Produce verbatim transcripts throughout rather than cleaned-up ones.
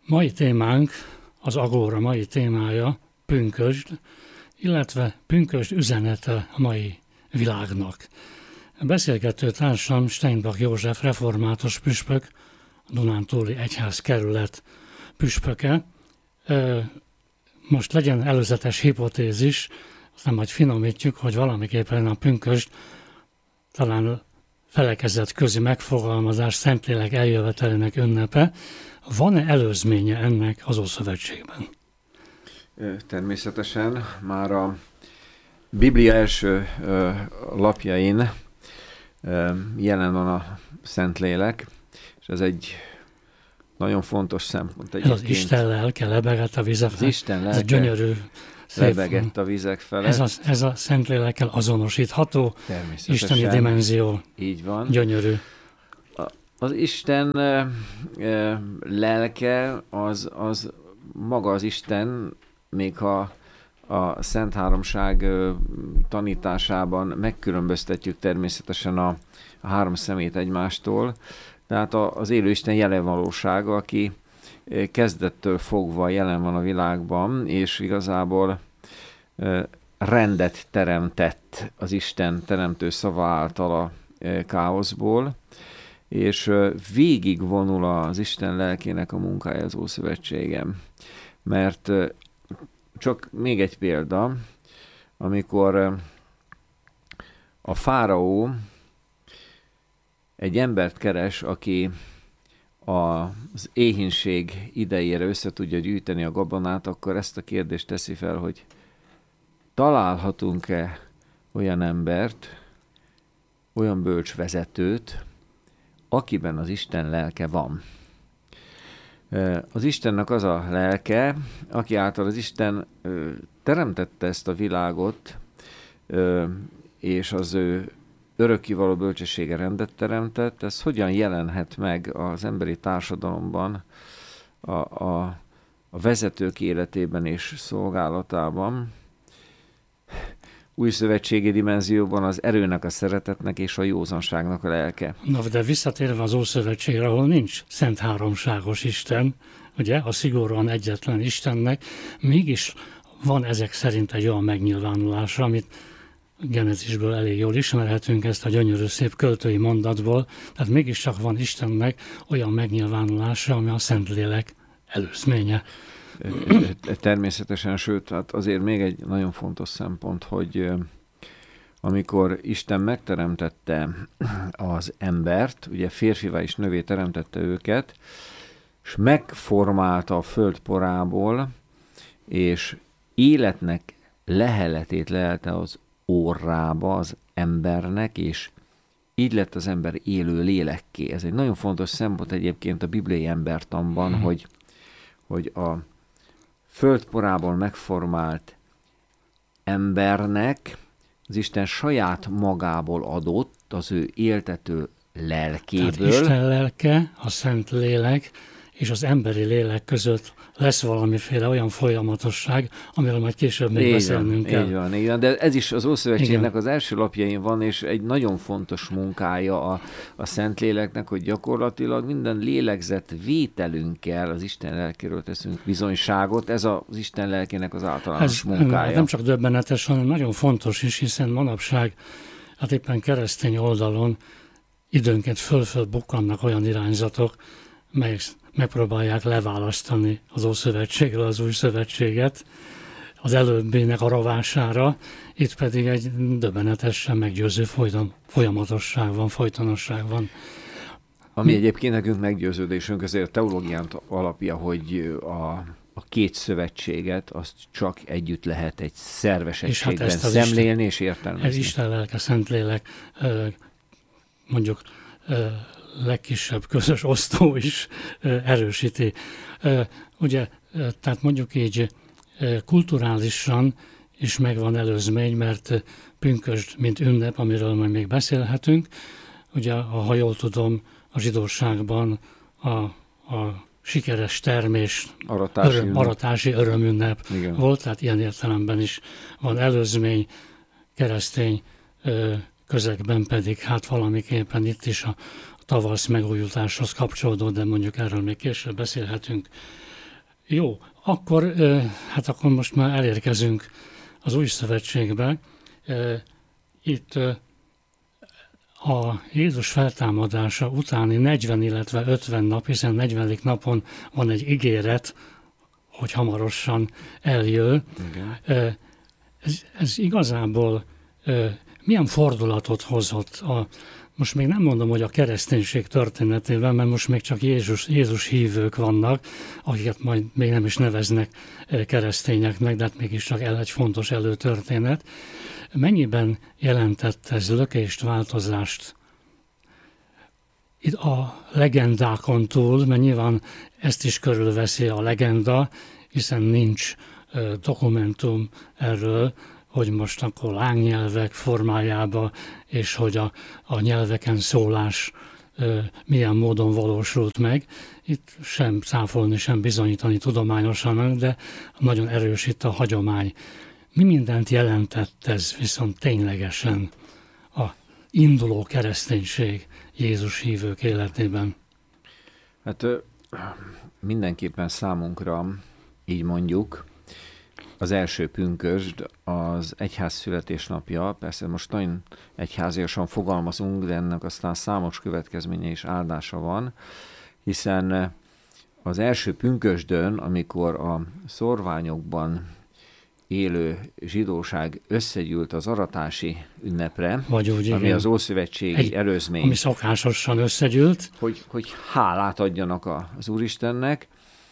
Mai témánk, az Agóra mai témája pünkösd, illetve pünkösd üzenete a mai világnak. A beszélgető társam Steinbach József református püspök, a Dunántúli Egyházkerület püspöke. Most legyen előzetes hipotézis, aztán majd finomítjuk, hogy valamiképpen a pünkösd talán felekezet közi megfogalmazás, Szentlélek eljövetelének ünnepe. Van-e előzménye ennek az Ószövetségben? Természetesen már a Biblia első lapjain jelen van a Szentlélek, és ez egy nagyon fontos szempont egyébként. Ez az Isten lelke lebegett a vizek felett. Az Isten lelke ez gyönyörű, lebegett a vizek felett. Ez a, ez a Szentlélekkel azonosítható isteni dimenzió. Így van. Gyönyörű. Az Isten e, e, lelke, az, az maga az Isten, még ha a Szent Háromság e, tanításában megkülönböztetjük természetesen a, a három szemét egymástól, tehát a, az élő Isten jelen valósága, aki kezdettől fogva jelen van a világban, és igazából e, rendet teremtett az Isten teremtő szava által a e, káoszból, és végig vonul az Isten lelkének a munkája az Ószövetségem. Mert csak még egy példa, amikor a fáraó egy embert keres, aki az éhínség idejére össze tudja gyűjteni a gabonát, akkor ezt a kérdést teszi fel, hogy találhatunk-e olyan embert, olyan bölcs vezetőt, akiben az Isten lelke van. Az Istennek az a lelke, aki által az Isten teremtette ezt a világot, és az ő örökkivaló bölcsessége rendet teremtett, ez hogyan jelenhet meg az emberi társadalomban, a, a, a vezetők életében és szolgálatában, új szövetségi dimenzióban az erőnek, a szeretetnek és a józanságnak a lelke. Na, de visszatérve az Ószövetségre, ahol nincs szent háromságos Isten, ugye, a szigorúan egyetlen Istennek, mégis van ezek szerint egy olyan megnyilvánulása, amit Genezisből elég jól ismerhetünk, ezt a gyönyörű szép költői mondatból, tehát mégiscsak van Istennek olyan megnyilvánulása, ami a Szentlélek előzménye. Természetesen, sőt, hát azért még egy nagyon fontos szempont, hogy amikor Isten megteremtette az embert, ugye férfivá és nővé teremtette őket, és megformálta a föld porából, és életnek leheletét lehelte az orrába az embernek, és így lett az ember élő lélekké. Ez egy nagyon fontos szempont egyébként a bibliai embertanban, mm. hogy, hogy a földporából megformált embernek az Isten saját magából adott, az ő éltető lelkéből. Tehát Isten lelke, a Szent Lélek és az emberi lélek között lesz valamiféle olyan folyamatosság, amiről majd később még így beszélnünk van, kell. Így van, így van, de ez is az Ószövetségnek az első lapjain van, és egy nagyon fontos munkája a, a Szentléleknek, hogy gyakorlatilag minden lélegzett vételünkkel az Isten lelkéről teszünk bizonyságot, ez az Isten lelkének az általános ez munkája. Nem csak döbbenetes, hanem nagyon fontos is, hiszen manapság, hát éppen keresztény oldalon időnként föl-föl bukkannak olyan irányzatok, melyek megpróbálják leválasztani az Ószövetségről az Új Szövetséget, az előbbinek a rovására, itt pedig egy döbbenetesen meggyőző folyam, folyamatosság van, folytonosság van. Ami Mi? egyébként nekünk meggyőződésünk, azért a teológián alapja, hogy a, a két szövetséget azt csak együtt lehet egy szerves egységben hát szemlélni Isten, és értelmezni. Ez Isten lelke, Szentlélek, mondjuk legkisebb közös osztó is erősíti. Ugye, tehát mondjuk így kulturálisan is megvan előzmény, mert pünkösd, mint ünnep, amiről majd még beszélhetünk, ugye, ha jól tudom, a zsidóságban a, a sikeres termés, aratási, öröm, aratási örömünnep Igen. volt, tehát ilyen értelemben is van előzmény, keresztény közegben pedig hát valamiképpen itt is a tavasz megújuláshoz kapcsolódó, de mondjuk erről még később beszélhetünk. Jó, akkor, hát akkor most már elérkezünk az Új Szövetségbe. Itt a Jézus feltámadása utáni negyven, illetve ötven nap, hiszen negyvenedik napon van egy ígéret, hogy hamarosan eljön. Igen. Ez, ez igazából milyen fordulatot hozott a, most még nem mondom, hogy a kereszténység történetében, mert most még csak Jézus, Jézus hívők vannak, akiket majd még nem is neveznek keresztényeknek, de hát mégiscsak el egy fontos előtörténet. Mennyiben jelentett ez lökést, változást itt a legendákon túl, mert nyilván ezt is körülveszi a legenda, hiszen nincs uh, dokumentum erről, hogy most akkor lángnyelvek formájába, és hogy a, a nyelveken szólás uh, milyen módon valósult meg. Itt sem cáfolni, sem bizonyítani tudományosan, de nagyon erős itt a hagyomány. Mi mindent jelentett ez viszont ténylegesen a induló kereszténység Jézus hívők életében? Hát mindenképpen számunkra, így mondjuk, az első pünkösd az egyház születésnapja. Persze most nagyon egyháziasan fogalmazunk, de ennek aztán számos következménye és áldása van, hiszen az első pünkösdön, amikor a szorványokban élő zsidóság összegyűlt az aratási ünnepre, Vagy úgy, ami igen. az ószövetségi Egy, előzmény. Ami szokásosan összegyűlt. Hogy, hogy hálát adjanak az Úristennek,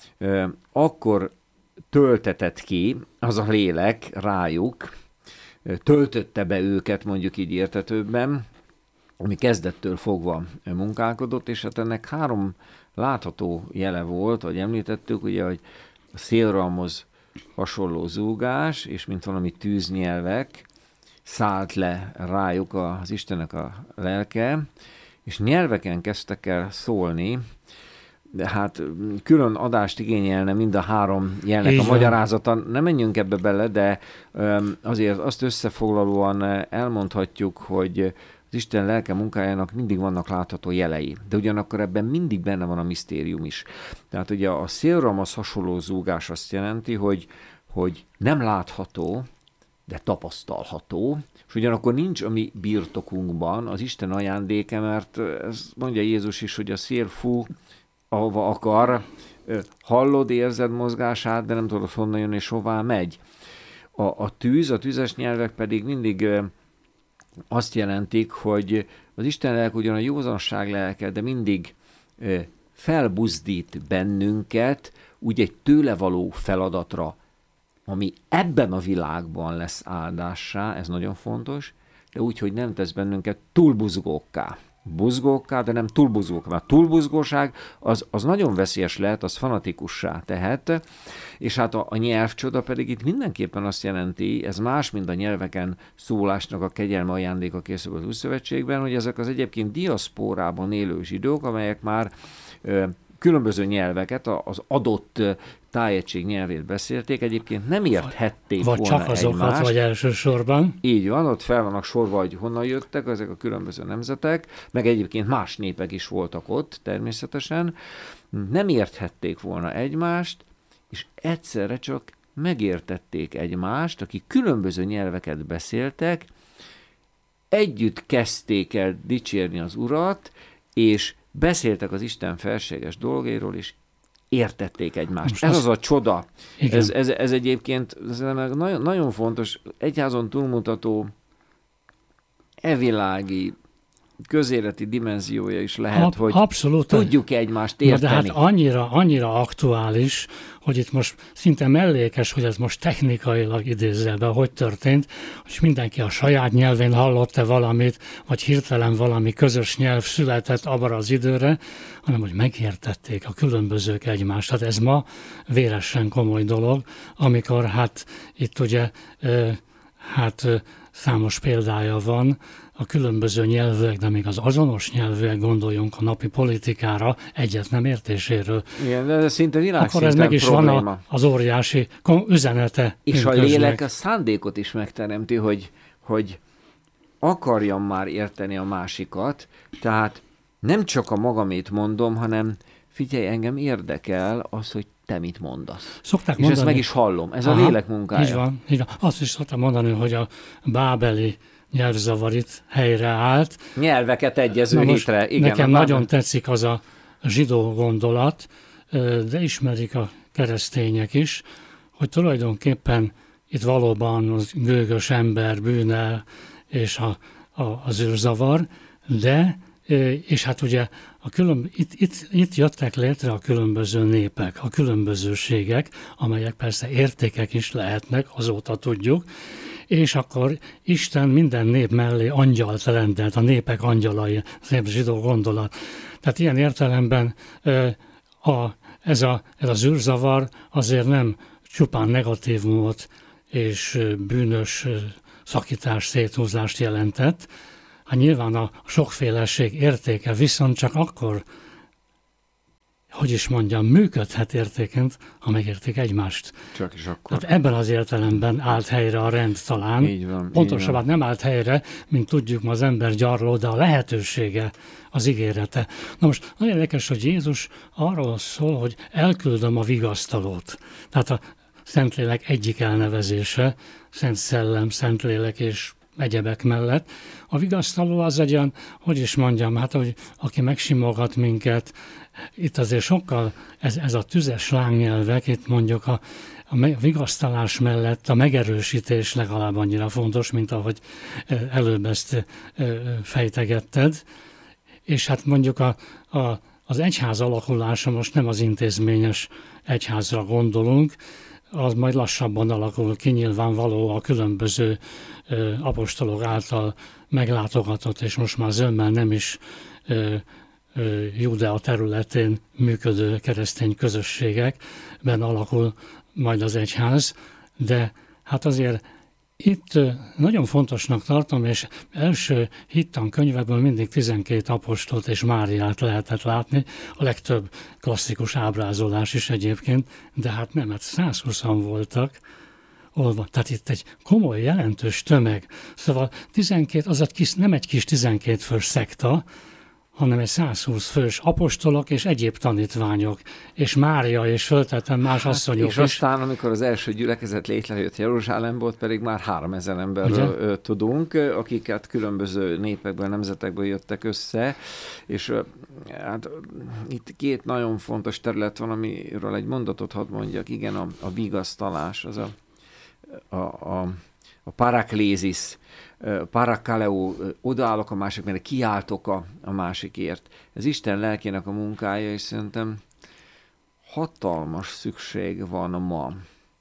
akkor töltetett ki az a lélek rájuk, töltötte be őket, mondjuk így értetőbben, ami kezdettől fogva munkálkodott, és hát ennek három látható jele volt, hogy említettük, ugye, hogy a szélralmhoz hasonló zúgás, és mint valami tűznyelvek, szállt le rájuk az Istennek a lelke, és nyelveken kezdtek el szólni, de hát külön adást igényelne mind a három jelnek a magyarázata. Nem menjünk ebbe bele, de azért azt összefoglalóan elmondhatjuk, hogy az Isten lelke munkájának mindig vannak látható jelei, de ugyanakkor ebben mindig benne van a misztérium is. Tehát ugye a szélramhoz hasonló zúgás azt jelenti, hogy, hogy nem látható, de tapasztalható, és ugyanakkor nincs a mi birtokunkban az Isten ajándéke, mert ez mondja Jézus is, hogy a szél fú, ahova akar, hallod, érzed mozgását, de nem tudod honnan jön és hová megy. A, a tűz, a tüzes nyelvek pedig mindig azt jelentik, hogy az Isten lelke ugyan a józanság lelke, de mindig felbuzdít bennünket úgy egy tőle való feladatra, ami ebben a világban lesz áldássá, ez nagyon fontos, de úgy, hogy nem tesz bennünket túlbuzgókká. Buzgókká, de nem túlbuzgókká. Mert túlbuzgóság az, az nagyon veszélyes lehet, az fanatikussá tehet, és hát a, a nyelvcsoda pedig itt mindenképpen azt jelenti, ez más, mint a nyelveken szólásnak a kegyelme ajándéka készül az Új Szövetségben, hogy ezek az egyébként diaszpórában élő zsidók, amelyek már ö, különböző nyelveket, az adott tájegység nyelvét beszélték, egyébként nem érthették vagy volna csak azokat, egymást. vagy elsősorban. Így van, ott fel vannak sorva, hogy honnan jöttek ezek a különböző nemzetek, meg egyébként más népek is voltak ott természetesen. Nem érthették volna egymást, és egyszerre csak megértették egymást, akik különböző nyelveket beszéltek, együtt kezdték el dicsérni az Urat, és beszéltek az Isten felséges dolgairól, és értették egymást. Most ez az, az a csoda. Ez, ez, ez egyébként ez nagyon, nagyon fontos, egyházon túlmutató evilági, közéleti dimenziója is lehet, Ab, hogy abszolút, tudjuk egymást érteni. De hát annyira, annyira aktuális, hogy itt most szinte mellékes, hogy ez most technikailag idézzelbe, hogy történt, hogy mindenki a saját nyelvén hallott-e valamit, vagy hirtelen valami közös nyelv született abban az időre, hanem hogy megértették a különbözők egymást. Hát ez ma véresen komoly dolog, amikor hát itt ugye hát számos példája van, a különböző nyelvek, de még az azonos nyelvűek, gondoljunk a napi politikára, egyet nem értéséről. Igen, de ez szinte világszinten akkor ez meg is probléma. Van a, az óriási üzenete. És a lélek a szándékot is megteremti, hogy, hogy akarjam már érteni a másikat, tehát nem csak a magamét mondom, hanem figyelj, engem érdekel az, hogy te mit mondasz. Szokták és mondani, ezt meg is hallom. Ez aha, a lélek munkája. Így van, így van. Azt is szoktam mondani, hogy a bábeli nyelvzavar itt helyreállt. Nyelveket egyező Na most hitre. Igen, nekem a nagyon bábel... tetszik az a zsidó gondolat, de ismerik a keresztények is, hogy tulajdonképpen itt valóban az gőgös ember bűne és a, a, az űrzavar, de, és hát ugye a külön, itt, itt, itt jöttek létre a különböző népek, a különbözőségek, amelyek persze értékek is lehetnek, azóta tudjuk, és akkor Isten minden nép mellé angyalt rendelt, a népek angyalai, szép zsidó gondolat. Tehát ilyen értelemben a, ez, a, ez az űrzavar azért nem csupán negatívumot és bűnös szakítás, széthúzást jelentett. Hát nyilván a sokféleség értéke viszont csak akkor, hogy is mondjam, működhet értéként, ha megértik egymást. Csak is akkor. Tehát ebben az értelemben állt helyre a rend talán. Így van, Pontosabban nem állt helyre, mint tudjuk, ma az ember gyarló, de a lehetősége, az ígérete. Na most nagyon érdekes, hogy Jézus arról szól, hogy elküldöm a vigasztalót. Tehát a Szentlélek egyik elnevezése, Szent Szellem, Szentlélek és egyebek mellett. A vigasztaló az egy olyan, hogy is mondjam, hát hogy aki megsimogat minket, itt azért sokkal, ez, ez a tüzes lángnyelvek, itt mondjuk a, a vigasztalás mellett a megerősítés legalább annyira fontos, mint ahogy előbb ezt fejtegetted. És hát mondjuk a, a, az egyház alakulása, most nem az intézményes egyházra gondolunk, az majd lassabban alakul ki, nyilvánvaló a különböző ö, apostolok által meglátogatott, és most már zömmel nem is ö, ö, Judea területén működő keresztény közösségekben alakul majd az egyház, de hát azért itt nagyon fontosnak tartom, és első hittankönyvekből mindig tizenkét apostolt és Máriát lehetett látni, a legtöbb klasszikus ábrázolás is egyébként, de hát nem, hát százhúszan voltak, olva. Tehát itt egy komoly, jelentős tömeg. Szóval tizenkét, az egy kis, nem egy kis tizenkét fős szekta, hanem egy százhúsz fős apostolok és egyéb tanítványok, és Mária, és föltettem más hát, asszonyok és is. aztán, amikor az első gyülekezet létrejött Jeruzsálemból, ott pedig már háromezer emberről ugye? Tudunk, akiket különböző népekből, nemzetekből jöttek össze, és hát itt két nagyon fontos terület van, amiről egy mondatot hadd mondjak, igen, a, a vigasztalás, az a, a, a, a paraklézis, parakaleo, odaállok a másik, mert kiáltok a, a másikért. Ez Isten lelkének a munkája, és szerintem hatalmas szükség van ma.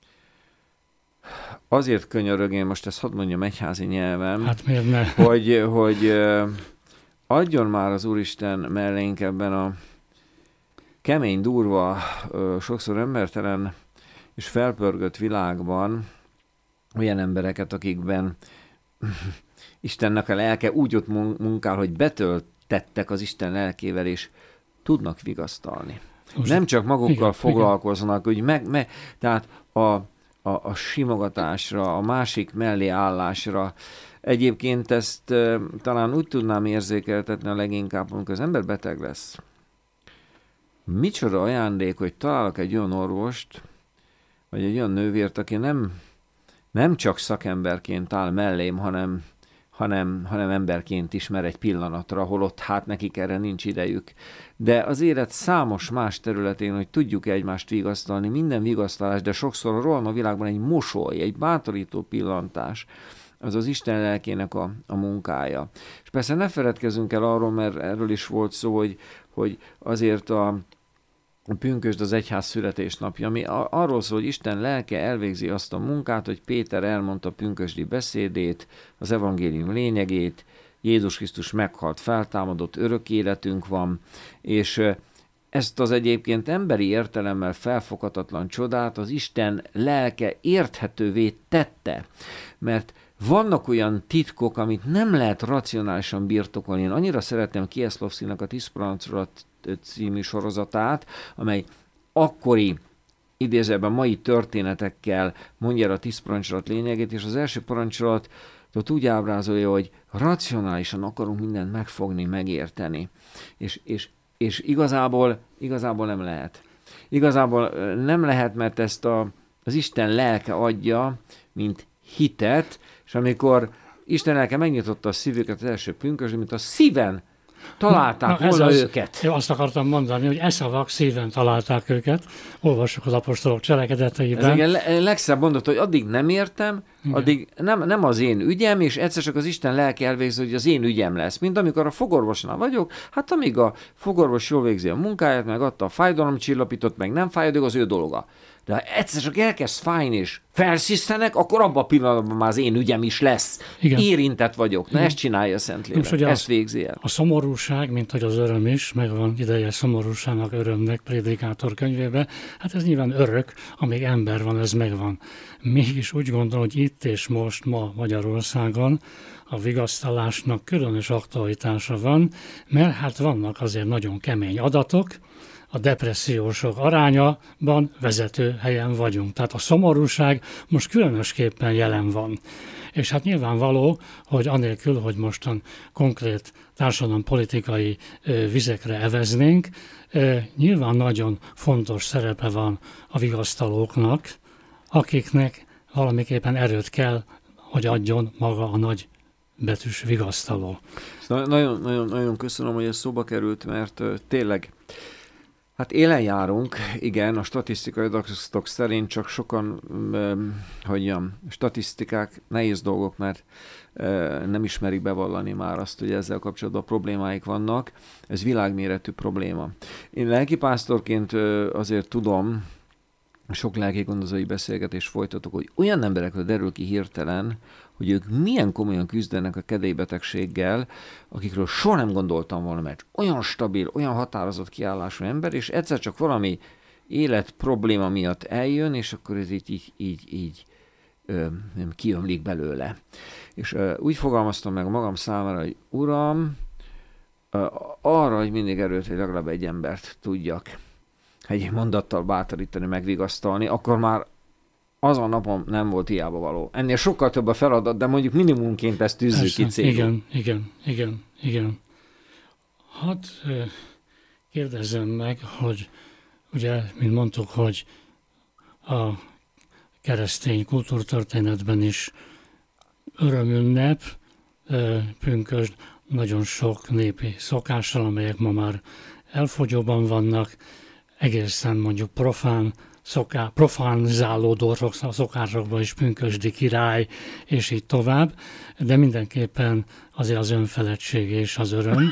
Azért könyörög, én most ezt hadd mondjam egyházi nyelven, hát miért ne? hogy, hogy adjon már az Úristen mellénk ebben a kemény, durva, sokszor embertelen és felpörgött világban olyan embereket, akikben Istennek a lelke úgy ott munkál, hogy betöltettek az Isten lelkével, és tudnak vigasztalni. Most nem csak magukkal igen, foglalkoznak, igen. Úgy meg, meg, tehát a, a, a simogatásra, a másik mellé állásra. Egyébként ezt e, talán úgy tudnám érzékeltetni a leginkább, amikor az ember beteg lesz. Micsoda ajándék, hogy találok egy olyan orvost, vagy egy olyan nővért, aki nem nem csak szakemberként áll mellém, hanem, hanem, hanem emberként ismer egy pillanatra, holott hát nekik erre nincs idejük. De az élet számos más területén, hogy tudjuk egymást vigasztalni, minden vigasztalás, de sokszor a rohanó világban egy mosoly, egy bátorító pillantás, az az Isten lelkének a, a munkája. És persze ne feledkezzünk el arról, mert erről is volt szó, hogy, hogy azért a A pünkösd az egyház születésnapja, ami arról szól, hogy Isten lelke elvégzi azt a munkát, hogy Péter elmondta a pünkösdi beszédét, az evangélium lényegét, Jézus Krisztus meghalt, feltámadott, örök életünk van, és ezt az egyébként emberi értelemmel felfoghatatlan csodát az Isten lelke érthetővé tette, mert vannak olyan titkok, amit nem lehet racionálisan birtokolni. Én annyira szeretem Kieslowskinak a Tíz parancsolat című sorozatát, amely akkori, idézőben mai történetekkel mondja el a tíz parancsolat lényegét, és az első parancsolatot úgy ábrázolja, hogy racionálisan akarunk mindent megfogni, megérteni. És, és, és igazából, igazából nem lehet. Igazából nem lehet, mert ezt a, az Isten lelke adja, mint hitet, és amikor Isten lelke megnyitotta a szívüket az első pünkösdön, mint a szíven találták na, na volna az, őket. Én azt akartam mondani, hogy e szavak szíven találták őket. Olvassuk az apostolok cselekedeteiben. Ez igen, legszebb mondott, hogy addig nem értem, igen. addig nem, nem az én ügyem, és egyszer csak az Isten lelke elvégzi, hogy az én ügyem lesz. Mint amikor a fogorvosnál vagyok, hát amíg a fogorvos jól végzi a munkáját, meg adta a fájdalomcsillapítót, meg nem fáj, az ő dolga. De ha egyszer csak elkezd fájni és felszisztenek, akkor abban a pillanatban már az én ügyem is lesz. Igen. Érintett vagyok. Na, ezt csinálja a Szentlélek. Ezt végzi el. A szomorúság, mint hogy az öröm is, megvan ideje szomorúságnak, örömnek Prédikátor könyvében. Hát ez nyilván örök, amíg ember van, ez megvan. Mégis úgy gondolom, hogy itt és most, ma Magyarországon a vigasztalásnak különös aktualitása van, mert hát vannak azért nagyon kemény adatok, a depressziósok arányában vezető helyen vagyunk. Tehát a szomorúság most különösképpen jelen van. És hát nyilvánvaló, hogy anélkül, hogy mostan konkrét társadalompolitikai vizekre eveznénk, nyilván nagyon fontos szerepe van a vigasztalóknak, akiknek valamiképpen erőt kell, hogy adjon maga a nagy betűs vigasztaló. Nagyon, nagyon, nagyon köszönöm, hogy ez szóba került, mert tényleg hát élen járunk, igen, a statisztikai adatok szerint csak sokan, hogy mondjam, statisztikák nehéz dolgok, mert nem ismerik bevallani már azt, hogy ezzel kapcsolatban problémáik vannak. Ez világméretű probléma. Én lelkipásztorként azért tudom, sok lelkigondozói beszélgetést folytatok, hogy olyan emberekről derül ki hirtelen, hogy ők milyen komolyan küzdenek a kedélybetegséggel, akikről soha nem gondoltam volna, mert olyan stabil, olyan határozott kiállású ember, és egyszer csak valami élet probléma miatt eljön, és akkor ez így, így, így, így ö, nem kiömlik belőle. És ö, úgy fogalmaztam meg magam számára, hogy Uram, ö, arra, hogy mindig erőt, hogy legalább egy embert tudjak egy mondattal bátorítani, megvigasztalni, akkor már azon napon nem volt hiába való. Ennél sokkal több a feladat, de mondjuk minimumként ezt tűzzük ki célul. Igen, igen, igen, igen. Hát kérdezzem meg, hogy ugye, mint mondtuk, hogy a keresztény kultúrtörténetben is örömünnep, pünkösd, nagyon sok népi szokással, amelyek ma már elfogyóban vannak, egészen mondjuk profán, szoká, profánizálódó szokásokban is pünkösdi király, és így tovább, de mindenképpen azért az önfeledtség és az öröm,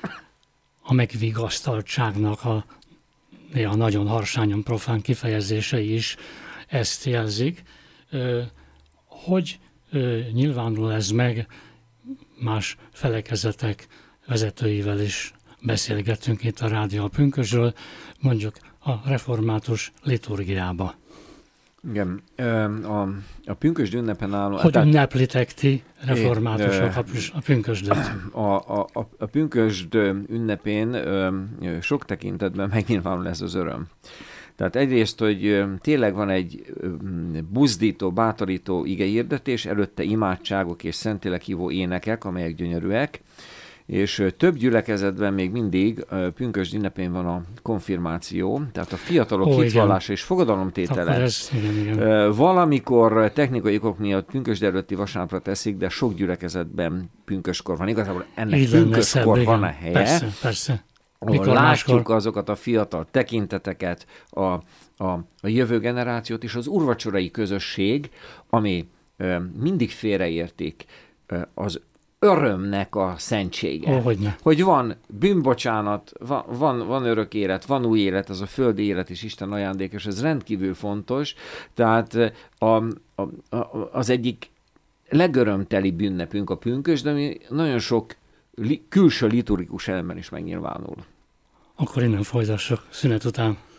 a megvigasztaltságnak a néha nagyon harsányan profán kifejezései is ezt jelzik. Hogy nyilvánul ez meg, más felekezetek vezetőivel is beszélgettünk itt a Rádió a Pünkösdről, mondjuk a református liturgiába. Igen, a, a pünkösd ünnepen álló... Hogy tehát, ünneplitek ti, reformátusok, a pünkösdöt? A, a, a pünkösd ünnepén sok tekintetben megnyilvánul ez az öröm. Tehát egyrészt, hogy tényleg van egy buzdító, bátorító igehirdetés, előtte imádságok és Szentlélek hívó énekek, amelyek gyönyörűek, és több gyülekezetben még mindig pünkösd ünnepén van a konfirmáció, tehát a fiatalok Ó, hitvallása és fogadalomtétele. Ez, igen, igen. Valamikor technikai okok miatt pünkösd előtti vasárnapra teszik, de sok gyülekezetben pünköskor van. Igazából ennek így pünköskor van a helye. Persze, persze. Mikor látjuk máskor? Azokat a fiatal tekinteteket, a, a, a jövő generációt és az úrvacsorai közösség, ami ö, mindig félreértik ö, az örömnek a szentsége. Ó, hogyne. Hogy van bűnbocsánat, van, van, van örök élet, van új élet, az a földi élet is Isten ajándék, és ez rendkívül fontos. Tehát a, a, a, az egyik legörömteli ünnepünk a pünkösd, de ami nagyon sok li, külső liturgikus elemben is megnyilvánul. Akkor innen folytassuk szünet után.